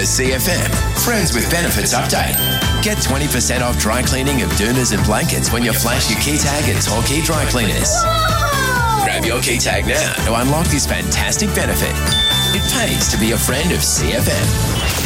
CFM. Friends with Benefits update. Get 20% off dry cleaning of doonas and blankets when you flash your key tag at Torquay Dry Cleaners. Whoa! Grab your key tag now to unlock this fantastic benefit. It pays to be a friend of CFM.